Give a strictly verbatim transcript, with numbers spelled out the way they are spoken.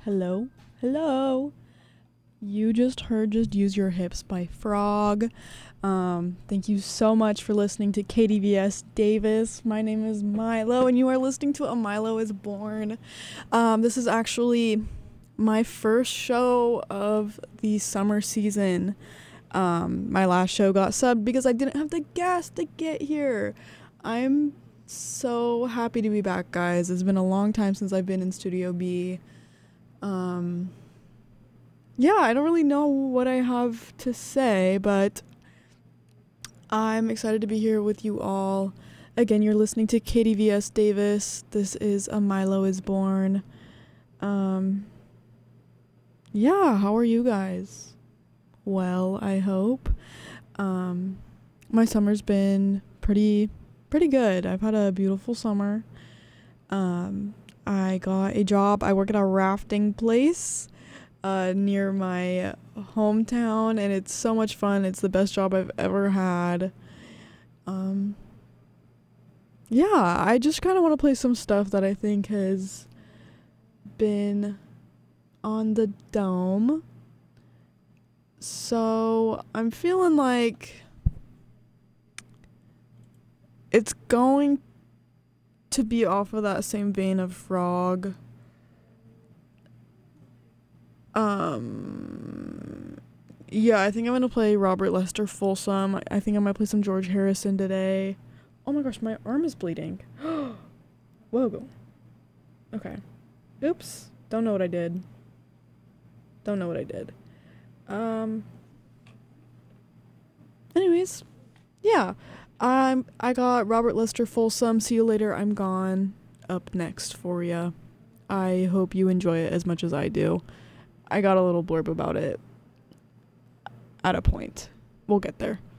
Hello? Hello? You just heard Just Use Your Hips by Frog. Um, thank you so much for listening to K D V S Davis. My name is Milo, and you are listening to A Milo is Born. Um, this is actually my first show of the summer season. Um, my last show got subbed because I didn't have the gas to get here. I'm so happy to be back, guys. It's been a long time since I've been in Studio B. Um, yeah, I don't really know what I have to say, but I'm excited to be here with you all. Again, you're listening to K D V S Davis. This is A Milo is Born. Um, yeah, how are you guys? Well, I hope. Um, my summer's been pretty, pretty good. I've had a beautiful summer. Um, I got a job. I work at a rafting place uh, near my hometown, and it's so much fun. It's the best job I've ever had. Um, yeah, I just kind of want to play some stuff that I think has been on the dome. So I'm feeling like it's going to be off of that same vein of Frog. Um, yeah, I think I'm gonna play Robert Lester Folsom. I think I might play some George Harrison today. Oh my gosh, my arm is bleeding. Whoa. Okay. Oops. Don't know what I did. Don't know what I did. Um. Anyways, yeah. I'm. I got Robert Lester Folsom. See you later. I'm gone. Up next for ya. I hope you enjoy it as much as I do. I got a little blurb about it at a point. We'll get there.